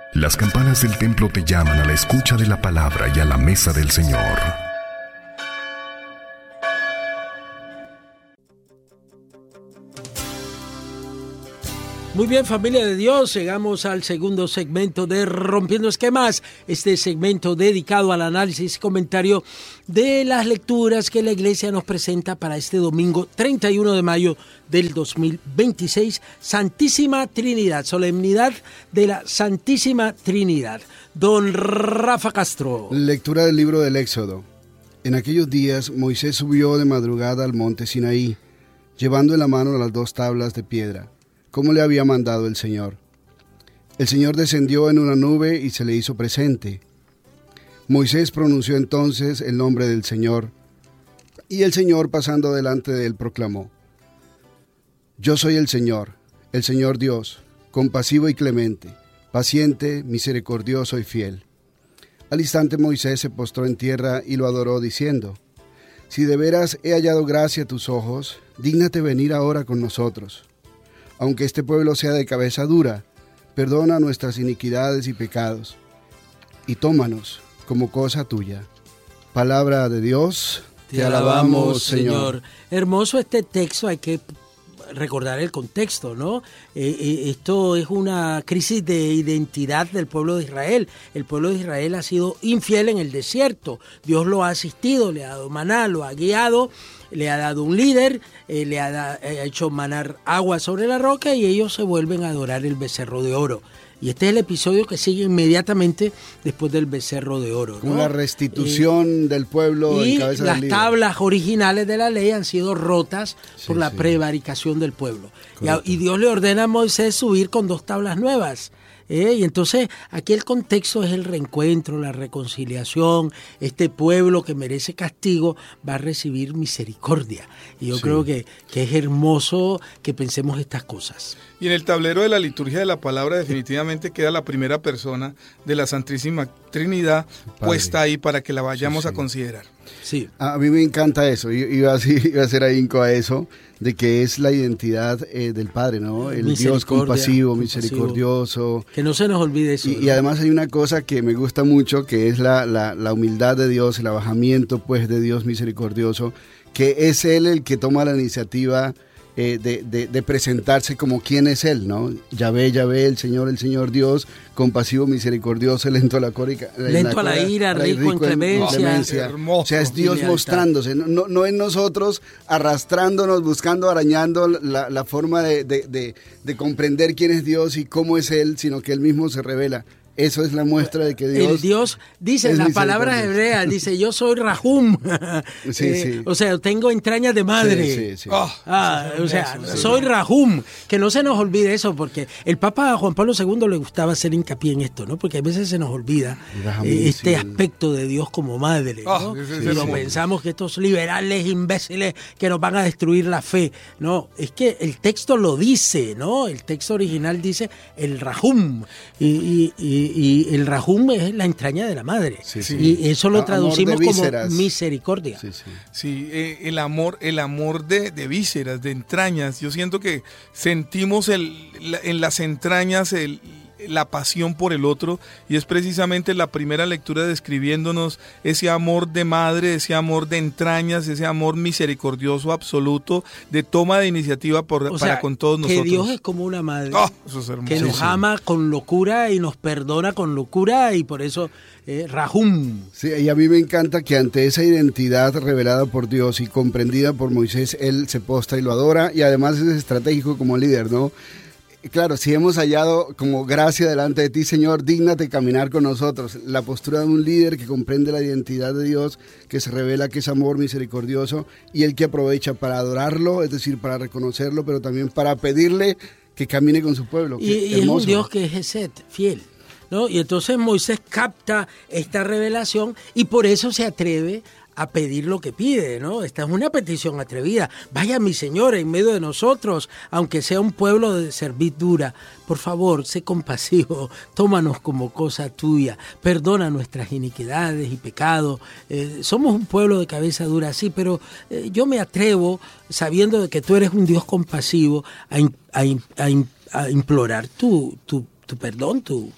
Las campanas del templo te llaman a la escucha de la palabra y a la mesa del Señor. Muy bien, familia de Dios, llegamos al segundo segmento de Rompiendo Esquemas, este segmento dedicado al análisis y comentario de las lecturas que la Iglesia nos presenta para este domingo 31 de mayo del 2026, Santísima Trinidad, solemnidad de la Santísima Trinidad. Don Rafa Castro. Lectura del libro del Éxodo. En aquellos días Moisés subió de madrugada al monte Sinaí, llevando en la mano las 2 tablas de piedra, como le había mandado el Señor. El Señor descendió en una nube y se le hizo presente. Moisés pronunció entonces el nombre del Señor, y el Señor, pasando delante de él, proclamó: Yo soy el Señor Dios, compasivo y clemente, paciente, misericordioso y fiel. Al instante Moisés se postró en tierra y lo adoró, diciendo: Si de veras he hallado gracia a tus ojos, dígnate venir ahora con nosotros. Aunque este pueblo sea de cabeza dura, perdona nuestras iniquidades y pecados, y tómanos como cosa tuya. Palabra de Dios, te alabamos, Señor. Hermoso este texto, hay que recordar el contexto, ¿no? Esto es una crisis de identidad del pueblo de Israel. El pueblo de Israel ha sido infiel en el desierto. Dios lo ha asistido, le ha dado maná, lo ha guiado, le ha dado un líder, le ha hecho manar agua sobre la roca y ellos se vuelven a adorar el becerro de oro. Y este es el episodio que sigue inmediatamente después del becerro de oro, ¿no? Con la restitución del pueblo en cabeza del líder. Y las tablas originales de la ley han sido rotas por la prevaricación del pueblo. Y Dios le ordena a Moisés subir con 2 tablas nuevas. Y entonces aquí el contexto es el reencuentro, la reconciliación. Este pueblo que merece castigo va a recibir misericordia. Y yo creo que es hermoso que pensemos estas cosas. Y en el tablero de la liturgia de la palabra definitivamente queda la primera persona de la Santísima Trinidad puesta ahí para que la vayamos a considerar. Sí. A mí me encanta eso, iba a hacer ahínco a eso, de que es la identidad del Padre, ¿no? El Dios compasivo, misericordioso. Que no se nos olvide eso. Y además hay una cosa que me gusta mucho, que es la humildad de Dios, el abajamiento pues de Dios misericordioso, que es Él el que toma la iniciativa de presentarse como quién es Él, ¿no? Yahvé, el Señor Dios, compasivo, misericordioso, lento a la ira, rico en clemencia. O sea, es Dios mostrándose, no en nosotros arrastrándonos, buscando, arañando la forma de comprender quién es Dios y cómo es Él, sino que Él mismo se revela. Eso es la muestra de que Dios... El Dios dice en las palabras hebreas, dice, yo soy Rahum. O sea, tengo entrañas de madre. Soy Rahum. Que no se nos olvide eso, porque el Papa Juan Pablo II le gustaba hacer hincapié en esto, ¿no? Porque a veces se nos olvida este aspecto de Dios como madre, ¿no? Pensamos que estos liberales imbéciles que nos van a destruir la fe. No, es que el texto lo dice, ¿no? El texto original dice el Rahum. Y el Rahum es la entraña de la madre. Y eso lo traducimos como misericordia. El amor de vísceras, de entrañas. Yo siento que sentimos en las entrañas la pasión por el otro, y es precisamente la primera lectura describiéndonos ese amor de madre, ese amor de entrañas, ese amor misericordioso absoluto, de toma de iniciativa para con todos nosotros. Que Dios es como una madre, eso es hermoso, que nos ama con locura y nos perdona con locura, y por eso Rahum. Sí, y a mí me encanta que ante esa identidad revelada por Dios y comprendida por Moisés, él se postra y lo adora, y además es estratégico como líder, ¿no? Claro, si hemos hallado como gracia delante de ti, Señor, dígnate caminar con nosotros. La postura de un líder que comprende la identidad de Dios, que se revela que es amor misericordioso, y el que aprovecha para adorarlo, es decir, para reconocerlo, pero también para pedirle que camine con su pueblo. Y es un Dios que es Gesed, fiel, ¿no? Y entonces Moisés capta esta revelación y por eso se atreve a pedir lo que pide, ¿no? Esta es una petición atrevida. Vaya mi Señor en medio de nosotros, aunque sea un pueblo de servidura. Por favor, sé compasivo, tómanos como cosa tuya, perdona nuestras iniquidades y pecados. Somos un pueblo de cabeza dura, sí, pero yo me atrevo, sabiendo de que tú eres un Dios compasivo, a implorar tu perdón,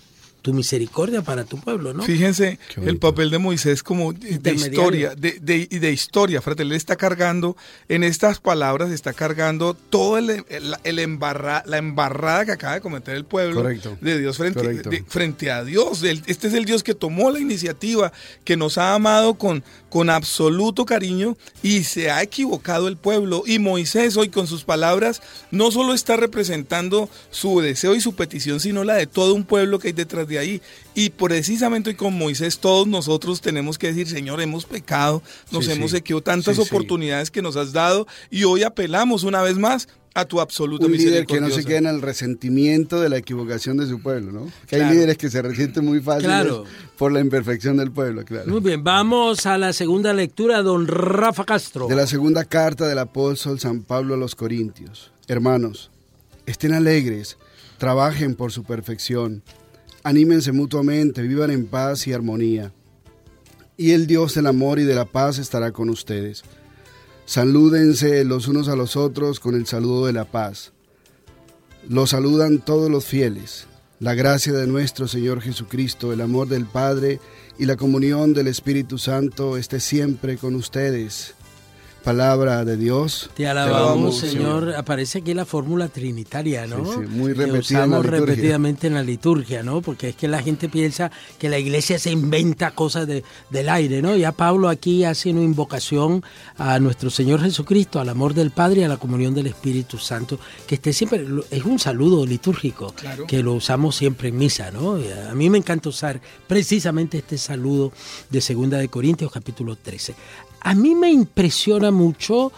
tu misericordia para tu pueblo, ¿no? Fíjense el papel de Moisés como de historia, frate. Él está cargando, en estas palabras está cargando toda la embarrada que acaba de cometer el pueblo de Dios frente a Dios. Este es el Dios que tomó la iniciativa, que nos ha amado con absoluto cariño, y se ha equivocado el pueblo. Y Moisés hoy con sus palabras no solo está representando su deseo y su petición, sino la de todo un pueblo que hay detrás de ahí. Y precisamente hoy con Moisés todos nosotros tenemos que decir: Señor, hemos pecado, nos hemos equivocado, tantas oportunidades que nos has dado, y hoy apelamos una vez más a tu absoluta misericordia. Un líder que no se quede en el resentimiento de la equivocación de su pueblo, ¿no? Que hay líderes que se resienten muy fácil por la imperfección del pueblo, claro. Muy bien, vamos a la segunda lectura, don Rafa Castro. De la segunda carta del apóstol San Pablo a los Corintios. Hermanos, estén alegres, trabajen por su perfección, anímense mutuamente, vivan en paz y armonía. Y el Dios del amor y de la paz estará con ustedes. Salúdense los unos a los otros con el saludo de la paz. Los saludan todos los fieles. La gracia de nuestro Señor Jesucristo, el amor del Padre y la comunión del Espíritu Santo esté siempre con ustedes. Palabra de Dios. Te alabamos, Señor. Aparece aquí la fórmula trinitaria, ¿no? Sí, muy repetida. Que usamos repetidamente en la liturgia, ¿no? Porque es que la gente piensa que la iglesia se inventa cosas del aire, ¿no? Ya Pablo aquí hace una invocación a nuestro Señor Jesucristo, al amor del Padre y a la comunión del Espíritu Santo, que esté siempre, es un saludo litúrgico, que lo usamos siempre en misa, ¿no? Y a mí me encanta usar precisamente este saludo de 2 de Corintios, capítulo 13. A mí me impresiona mucho,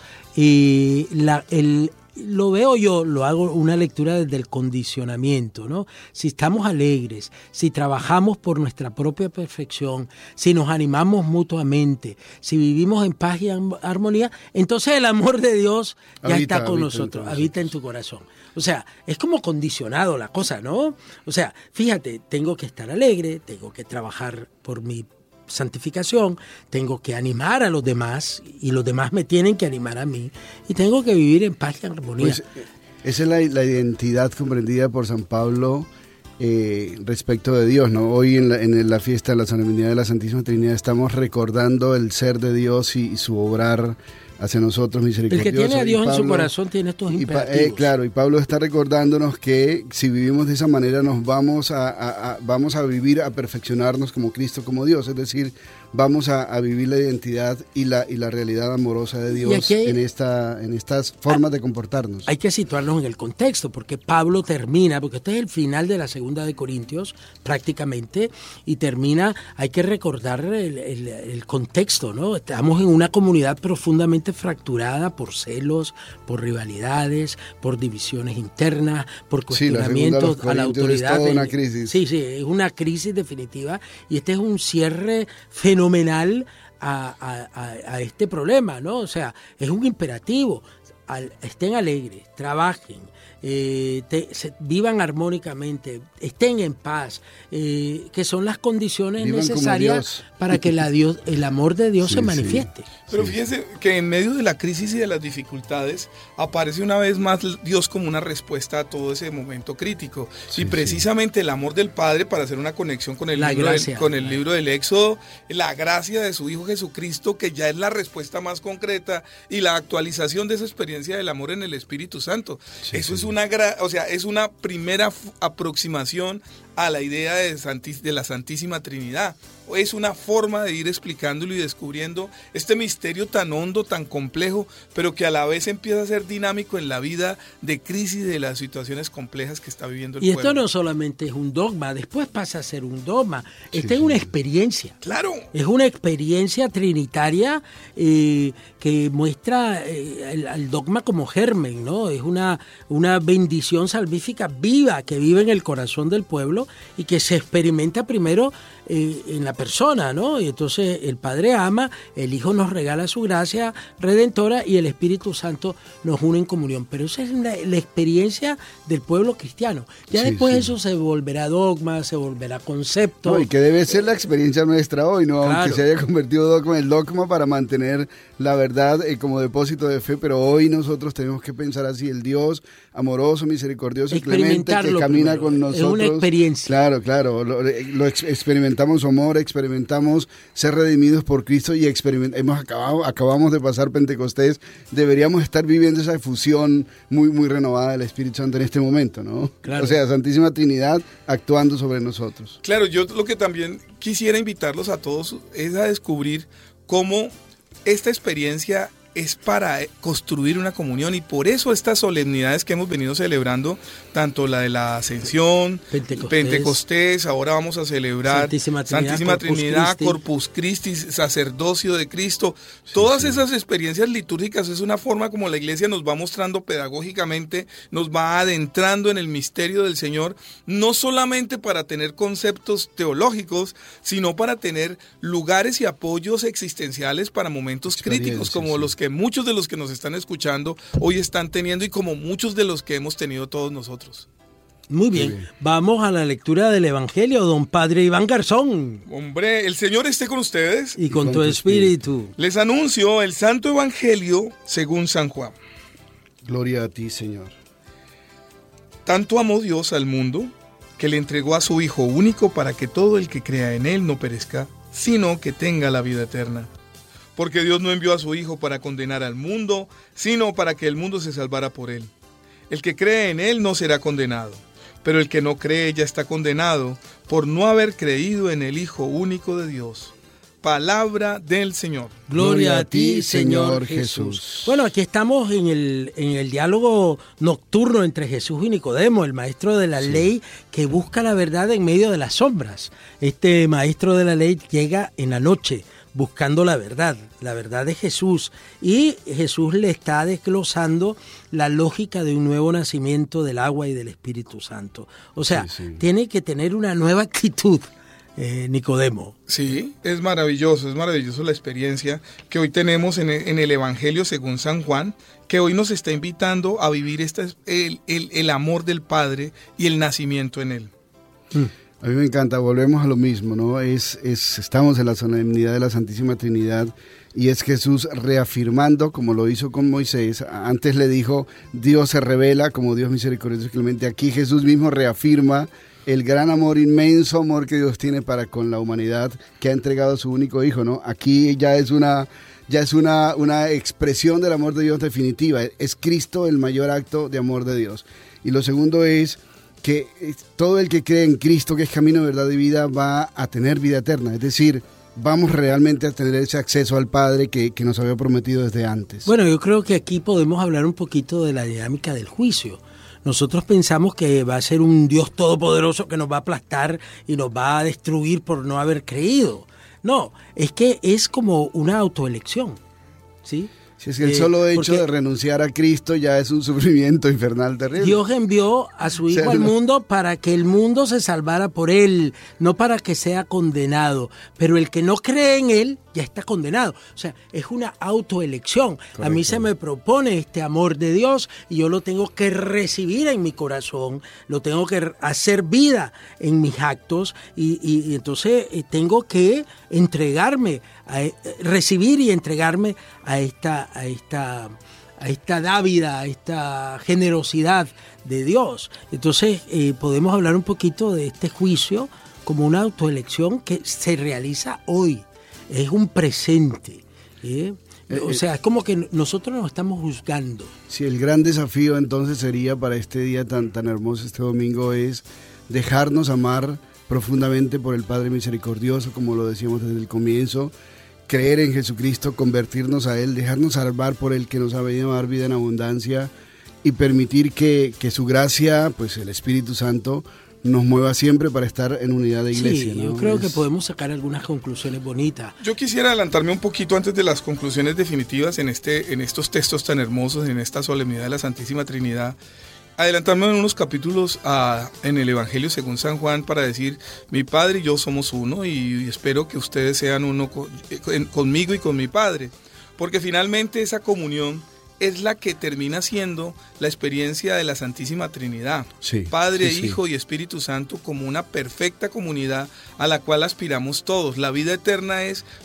lo veo yo, lo hago una lectura desde el condicionamiento, ¿no? Si estamos alegres, si trabajamos por nuestra propia perfección, si nos animamos mutuamente, si vivimos en paz y armonía, entonces el amor de Dios ya está con nosotros, habita en tu corazón. O sea, es como condicionado la cosa, ¿no? O sea, fíjate, tengo que estar alegre, tengo que trabajar por mi santificación, tengo que animar a los demás y los demás me tienen que animar a mí, y tengo que vivir en paz y armonía. Pues, esa es la identidad comprendida por San Pablo respecto de Dios, ¿no? Hoy en la fiesta de la solemnidad de la Santísima Trinidad estamos recordando el ser de Dios y su obrar hacia nosotros misericordioso. El que tiene a Dios en su corazón tiene estos imperativos. Claro, y Pablo está recordándonos que si vivimos de esa manera nos vamos a vivir, a perfeccionarnos como Cristo, como Dios, es decir, vamos a vivir la identidad y la realidad amorosa de Dios en estas formas de comportarnos. Hay que situarnos en el contexto, porque Pablo termina, porque este es el final de la 2 de Corintios prácticamente, y termina, hay que recordar el contexto, ¿no? Estamos en una comunidad profundamente fracturada por celos, por rivalidades, por divisiones internas, por cuestionamientos a la autoridad. Es toda una crisis. Sí, es una crisis definitiva, y este es un cierre fenomenal a este problema, ¿no? O sea, es un imperativo. Estén alegres, trabajen, vivan armónicamente, estén en paz, que son las condiciones necesarias para que el amor de Dios se manifieste. Pero fíjense que en medio de la crisis y de las dificultades aparece una vez más Dios como una respuesta a todo ese momento crítico. Y precisamente el amor del Padre, para hacer una conexión con el libro del Éxodo, la gracia de su Hijo Jesucristo, que ya es la respuesta más concreta, y la actualización de esa experiencia del amor en el Espíritu Santo. Eso es es una primera aproximación a la idea de la Santísima Trinidad. Es una forma de ir explicándolo y descubriendo este misterio tan hondo, tan complejo, pero que a la vez empieza a ser dinámico en la vida de crisis, de las situaciones complejas que está viviendo el pueblo. Y esto no solamente es un dogma, después pasa a ser un dogma. Esta es una experiencia. Claro. Es una experiencia trinitaria que muestra el dogma como germen, ¿no? Es una bendición salvífica viva que vive en el corazón del pueblo y que se experimenta primero en la persona, ¿no? Y entonces el Padre ama, el Hijo nos regala su gracia redentora y el Espíritu Santo nos une en comunión. Pero esa es la experiencia del pueblo cristiano. Ya después eso se volverá dogma, se volverá concepto. No, y que debe ser la experiencia nuestra hoy, ¿no? Claro. Aunque se haya convertido dogma en el dogma para mantener la verdad como depósito de fe, pero hoy nosotros tenemos que pensar así: el Dios amoroso, misericordioso y clemente que camina con nosotros. Es una experiencia. experiencia. Claro, lo experimentamos su amor, experimentamos ser redimidos por Cristo y acabamos de pasar Pentecostés. Deberíamos estar viviendo esa fusión muy, muy renovada del Espíritu Santo en este momento, ¿no? Claro. O sea, Santísima Trinidad actuando sobre nosotros. Claro, yo lo que también quisiera invitarlos a todos es a descubrir cómo esta experiencia es para construir una comunión, y por eso estas solemnidades que hemos venido celebrando, tanto la de la Ascensión, Pentecostés, ahora vamos a celebrar Santísima Trinidad, Corpus Christi, sacerdocio de Cristo, todas esas experiencias litúrgicas es una forma como la Iglesia nos va mostrando pedagógicamente, nos va adentrando en el misterio del Señor, no solamente para tener conceptos teológicos, sino para tener lugares y apoyos existenciales para momentos críticos, como los que muchos de los que nos están escuchando hoy están teniendo y como muchos de los que hemos tenido todos nosotros. Muy bien, vamos a la lectura del Evangelio, don Padre Iván Garzón. Hombre, el Señor esté con ustedes. Y con tu espíritu. Les anuncio el Santo Evangelio según San Juan. Gloria a ti, Señor. Tanto amó Dios al mundo que le entregó a su Hijo único para que todo el que crea en Él no perezca, sino que tenga la vida eterna. Porque Dios no envió a su Hijo para condenar al mundo, sino para que el mundo se salvara por Él. El que cree en Él no será condenado, pero el que no cree ya está condenado por no haber creído en el Hijo único de Dios. Palabra del Señor. Gloria a ti, Señor Jesús. Bueno, aquí estamos en el diálogo nocturno entre Jesús y Nicodemo, el maestro de la ley que busca la verdad en medio de las sombras. Este maestro de la ley llega en la noche buscando la verdad de Jesús, y Jesús le está desglosando la lógica de un nuevo nacimiento del agua y del Espíritu Santo. O sea, tiene que tener una nueva actitud, Nicodemo. Sí, es maravilloso la experiencia que hoy tenemos en el Evangelio según San Juan, que hoy nos está invitando a vivir el amor del Padre y el nacimiento en Él. A mí me encanta, volvemos a lo mismo, ¿no? Estamos en la solemnidad de la Santísima Trinidad y es Jesús reafirmando, como lo hizo con Moisés. Antes le dijo, Dios se revela como Dios misericordioso y clemente. Aquí Jesús mismo reafirma el gran amor, inmenso amor que Dios tiene para con la humanidad, que ha entregado a su único Hijo, ¿no? Aquí ya es una expresión del amor de Dios definitiva. Es Cristo el mayor acto de amor de Dios. Y lo segundo es que todo el que cree en Cristo, que es camino, verdad y vida, va a tener vida eterna. Es decir, vamos realmente a tener ese acceso al Padre que nos había prometido desde antes. Bueno, yo creo que aquí podemos hablar un poquito de la dinámica del juicio. Nosotros pensamos que va a ser un Dios todopoderoso que nos va a aplastar y nos va a destruir por no haber creído. No, es que es como una autoelección, ¿sí? Si es que el solo hecho de renunciar a Cristo ya es un sufrimiento infernal terrible. Dios envió a su Hijo al mundo para que el mundo se salvara por Él, no para que sea condenado. Pero el que no cree en Él ya está condenado. O sea, es una autoelección. Correcto. A mí se me propone este amor de Dios y yo lo tengo que recibir en mi corazón, lo tengo que hacer vida en mis actos y entonces tengo que entregarme, recibir y entregarme a esta dávida, a esta generosidad de Dios. Entonces podemos hablar un poquito de este juicio como una autoelección que se realiza hoy. Es un presente. O sea, es como que nosotros nos estamos juzgando. Sí, el gran desafío entonces sería para este día tan hermoso, este domingo, es dejarnos amar profundamente por el Padre misericordioso, como lo decíamos desde el comienzo, creer en Jesucristo, convertirnos a Él, dejarnos salvar por Él que nos ha venido a dar vida en abundancia y permitir que su gracia, pues el Espíritu Santo, nos mueva siempre para estar en unidad de iglesia. Sí, ¿no? Yo creo que podemos sacar algunas conclusiones bonitas. Yo quisiera adelantarme un poquito antes de las conclusiones definitivas en estos textos tan hermosos, en esta solemnidad de la Santísima Trinidad. Adelantarme en unos capítulos en el Evangelio según San Juan para decir, mi Padre y yo somos uno y espero que ustedes sean uno conmigo y con mi Padre. Porque finalmente esa comunión es la que termina siendo la experiencia de la Santísima Trinidad, Padre, Hijo y Espíritu Santo, como una perfecta comunidad a la cual aspiramos todos. La vida eterna es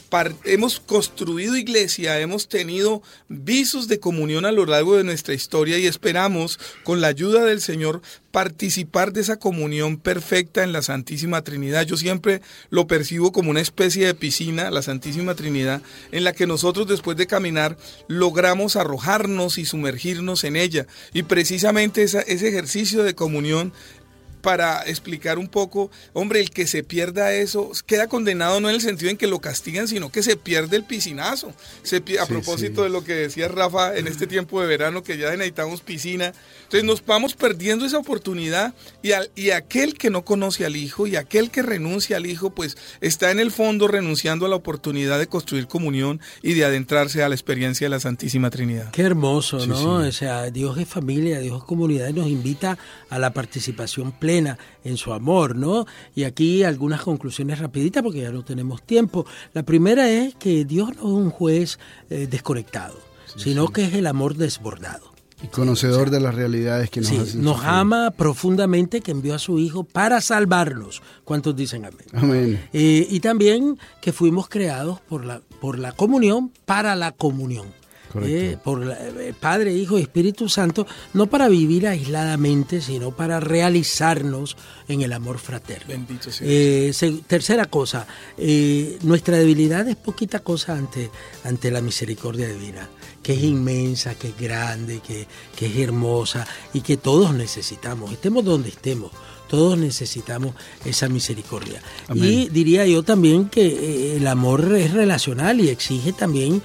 hemos construido iglesia, hemos tenido visos de comunión a lo largo de nuestra historia y esperamos, con la ayuda del Señor, participar de esa comunión perfecta en la Santísima Trinidad. Yo siempre lo percibo como una especie de piscina, la Santísima Trinidad, en la que nosotros, después de caminar, logramos arrojarnos y sumergirnos en ella. Y precisamente ese ejercicio de comunión, para explicar un poco, hombre, el que se pierda eso queda condenado no en el sentido en que lo castigan, sino que se pierde el piscinazo. A propósito de lo que decía Rafa en este tiempo de verano, que ya necesitamos piscina. Entonces nos vamos perdiendo esa oportunidad y aquel que no conoce al Hijo y aquel que renuncia al Hijo, pues está en el fondo renunciando a la oportunidad de construir comunión y de adentrarse a la experiencia de la Santísima Trinidad. Qué hermoso, ¿no? O sea, Dios es familia, Dios es comunidad y nos invita a la participación plena en su amor, ¿no? Y aquí algunas conclusiones rapiditas porque ya no tenemos tiempo. La primera es que Dios no es un juez desconectado, sino que es el amor desbordado. Y conocedor de las realidades que nos hacen sufrir. Nos ama profundamente, que envió a su Hijo para salvarnos. ¿Cuántos dicen amén? Amén. Y también que fuimos creados por la comunión, para la comunión. Por Padre, Hijo y Espíritu Santo, no para vivir aisladamente, sino para realizarnos en el amor fraterno. Bendito sea. Tercera cosa, nuestra debilidad es poquita cosa ante la misericordia divina, que es inmensa, que es grande, que es hermosa y que todos necesitamos, estemos donde estemos. Todos necesitamos esa misericordia. Amén. Y diría yo también que el amor es relacional y exige también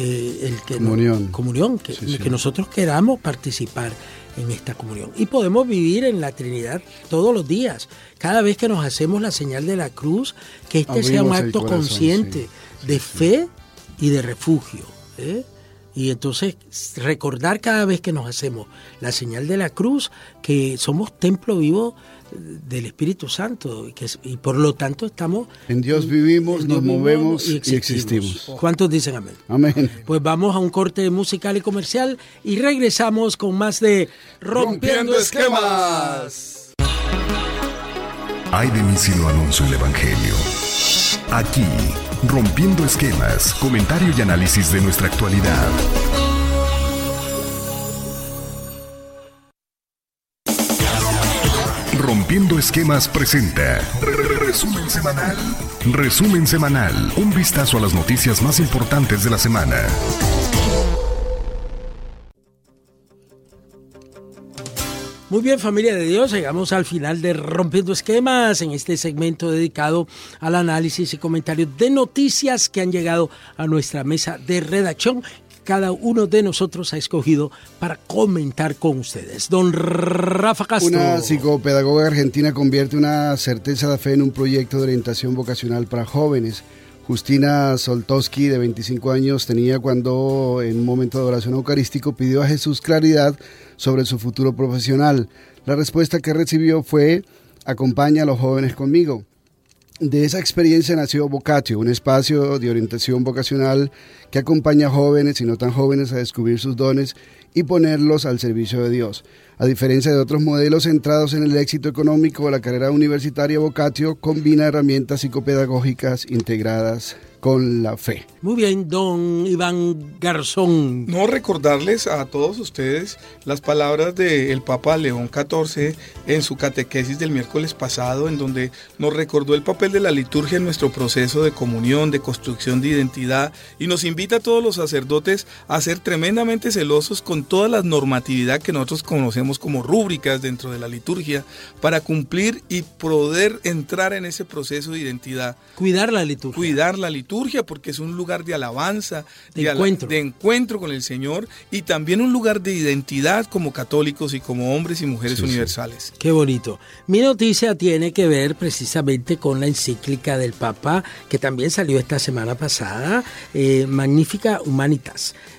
comunión, que nosotros queramos participar en esta comunión. Y podemos vivir en la Trinidad todos los días. Cada vez que nos hacemos la señal de la cruz, que sea un acto consciente de fe y de refugio. Y entonces recordar cada vez que nos hacemos la señal de la cruz que somos templo vivo del Espíritu Santo y por lo tanto estamos en Dios vivimos, nos movemos y existimos. ¿Cuántos dicen amén? Amén. Pues vamos a un corte musical y comercial y regresamos con más de Rompiendo Esquemas. Ay de mí si no anuncio el Evangelio. Aquí, Rompiendo Esquemas, comentario y análisis de nuestra actualidad. Rompiendo Esquemas presenta Resumen Semanal. Resumen Semanal, un vistazo a las noticias más importantes de la semana. Muy bien, familia de Dios, llegamos al final de Rompiendo Esquemas, en este segmento dedicado al análisis y comentarios de noticias que han llegado a nuestra mesa de redacción. Cada uno de nosotros ha escogido para comentar con ustedes. Don Rafa Castro. Una psicopedagoga argentina convierte una certeza de fe en un proyecto de orientación vocacional para jóvenes. Justina Soltowski, de 25 años, tenía cuando en un momento de oración eucarístico pidió a Jesús claridad sobre su futuro profesional. La respuesta que recibió fue: acompaña a los jóvenes conmigo. De esa experiencia nació Vocatio, un espacio de orientación vocacional que acompaña a jóvenes y no tan jóvenes a descubrir sus dones y ponerlos al servicio de Dios. A diferencia de otros modelos centrados en el éxito económico, la carrera universitaria Vocatio combina herramientas psicopedagógicas integradas con la fe. Muy bien, don Iván Garzón. No, recordarles a todos ustedes las palabras del Papa León XIV en su catequesis del miércoles pasado, en donde nos recordó el papel de la liturgia en nuestro proceso de comunión, de construcción de identidad, y nos invita a todos los sacerdotes a ser tremendamente celosos con toda la normatividad que nosotros conocemos como rúbricas dentro de la liturgia, para cumplir y poder entrar en ese proceso de identidad. Cuidar la liturgia, porque es un lugar de alabanza, de encuentro con el Señor, y también un lugar de identidad como católicos y como hombres y mujeres universales. Qué bonito. Mi noticia tiene que ver precisamente con la encíclica del Papa, que también salió esta semana pasada, Magnificat Humanitas.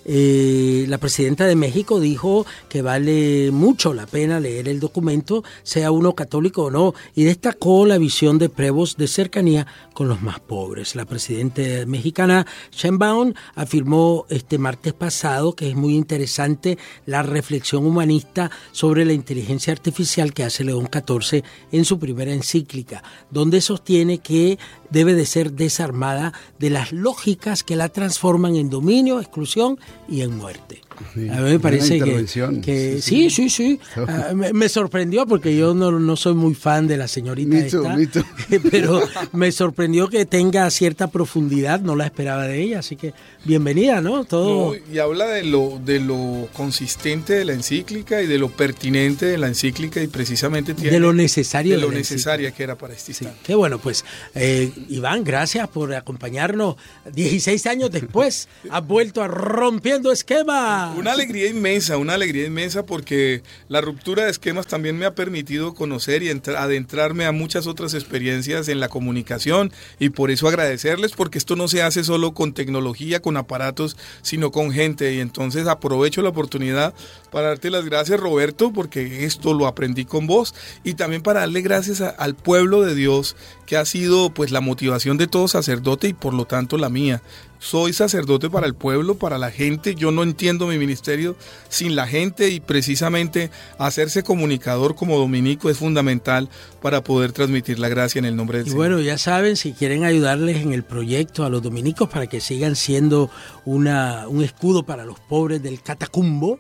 la presidenta de México dijo que vale mucho la pena leer el documento, sea uno católico o no, y destacó la visión de Prevost de cercanía con los más pobres. La presidenta mexicana Sheinbaum afirmó este martes pasado que es muy interesante la reflexión humanista sobre la inteligencia artificial que hace León XIV en su primera encíclica, donde sostiene que debe de ser desarmada de las lógicas que la transforman en dominio, exclusión y en muerte. Sí, a mí me parece que sí. Me sorprendió porque yo no soy muy fan de la señorita esta, pero me sorprendió que tenga cierta profundidad, no la esperaba de ella, así que bienvenida, ¿no? Todo. No, y habla de lo consistente de la encíclica y de lo pertinente de la encíclica y precisamente tiene de lo necesario de lo necesaria que era para este instante. Qué bueno, pues Iván, gracias por acompañarnos 16 años después. Has vuelto a Rompiendo Esquemas. Una alegría inmensa porque la ruptura de esquemas también me ha permitido conocer y adentrarme a muchas otras experiencias en la comunicación, y por eso agradecerles, porque esto no se hace solo con tecnología, con aparatos, sino con gente, y entonces aprovecho la oportunidad para darte las gracias, Roberto, porque esto lo aprendí con vos, y también para darle gracias al pueblo de Dios, que ha sido pues la motivación de todo sacerdote y por lo tanto la mía. Soy sacerdote para el pueblo, para la gente. Yo no entiendo mi ministerio sin la gente, y precisamente hacerse comunicador como dominico es fundamental para poder transmitir la gracia en el nombre del Señor. Bueno, ya saben, si quieren ayudarles en el proyecto a los dominicos para que sigan siendo un escudo para los pobres del Catatumbo,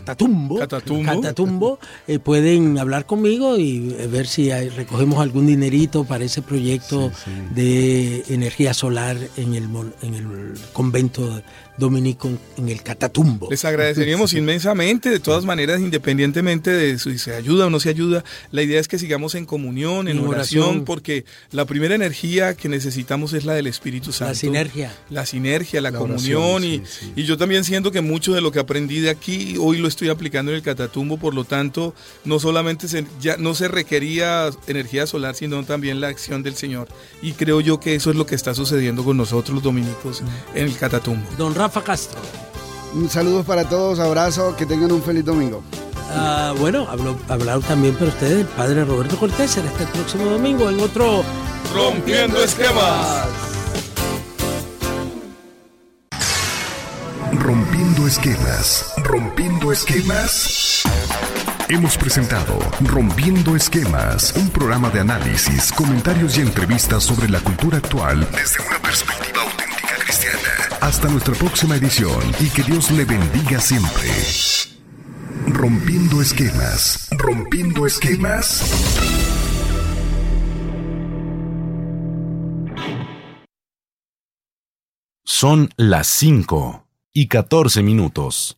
pueden hablar conmigo y ver si recogemos algún dinerito para ese proyecto de energía solar en el convento dominico en el Catatumbo. Les agradeceríamos inmensamente, de todas maneras, independientemente de si se ayuda o no se ayuda. La idea es que sigamos en comunión, en oración, porque la primera energía que necesitamos es la del Espíritu Santo. La sinergia, la comunión, oración, y yo también siento que mucho de lo que aprendí de aquí, hoy lo estoy aplicando en el Catatumbo, por lo tanto, no solamente no se requería energía solar, sino también la acción del Señor. Y creo yo que eso es lo que está sucediendo con nosotros los dominicos en el Catatumbo. Don Rafa Castro. Un saludo para todos, abrazo, que tengan un feliz domingo. Bueno, hablado también para ustedes el padre Roberto Cortés. Será este próximo domingo en otro Rompiendo Esquemas. Rompiendo esquemas. Hemos presentado Rompiendo Esquemas, un programa de análisis, comentarios y entrevistas sobre la cultura actual desde una perspectiva auténtica cristiana. Hasta nuestra próxima edición, y que Dios le bendiga siempre. Rompiendo Esquemas. Son las 5:14.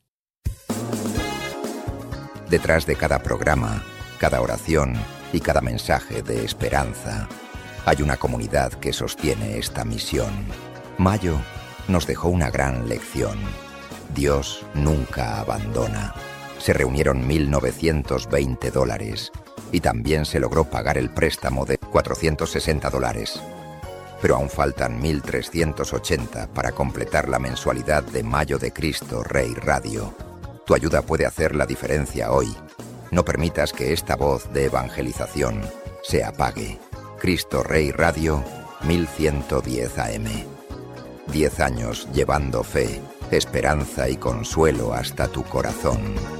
Detrás de cada programa, cada oración y cada mensaje de esperanza, hay una comunidad que sostiene esta misión. Mayo nos dejó una gran lección. Dios nunca abandona. Se reunieron $1,920 y también se logró pagar el préstamo de $460. Pero aún faltan 1.380 para completar la mensualidad de Mayo de Cristo Rey Radio. Tu ayuda puede hacer la diferencia hoy. No permitas que esta voz de evangelización se apague. Cristo Rey Radio, 1110 AM. 10 años llevando fe, esperanza y consuelo hasta tu corazón.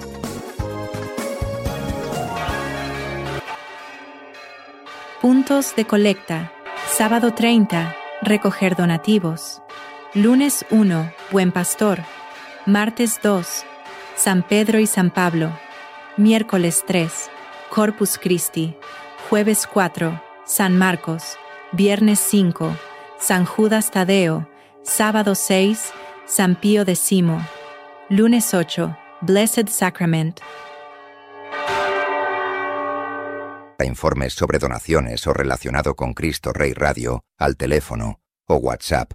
Puntos de colecta. Sábado 30, recoger donativos. Lunes 1, Buen Pastor. Martes 2, San Pedro y San Pablo. Miércoles 3, Corpus Christi. Jueves 4, San Marcos. Viernes 5, San Judas Tadeo. Sábado 6, San Pío X. Lunes 8, Blessed Sacrament. Para informes sobre donaciones o relacionado con Cristo Rey Radio, al teléfono o WhatsApp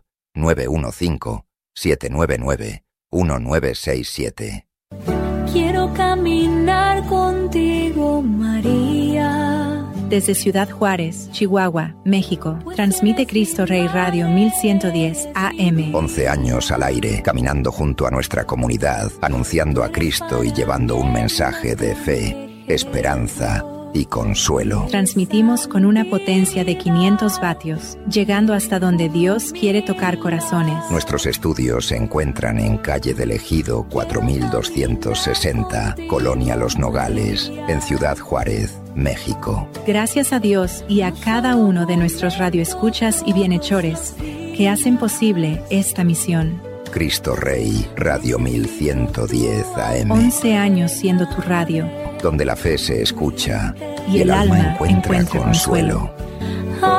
915-799-1967. Quiero caminar contigo, María. Desde Ciudad Juárez, Chihuahua, México, transmite Cristo Rey Radio 1110 AM. 11 años al aire, caminando junto a nuestra comunidad, anunciando a Cristo y llevando un mensaje de fe, esperanza y consuelo. Transmitimos con una potencia de 500 vatios, llegando hasta donde Dios quiere tocar corazones. Nuestros estudios se encuentran en Calle del Ejido 4260, Colonia Los Nogales, en Ciudad Juárez, México. Gracias a Dios y a cada uno de nuestros radioescuchas y bienhechores que hacen posible esta misión. Cristo Rey, Radio 1110 AM. 11 años siendo tu radio, donde la fe se escucha y el alma encuentra consuelo.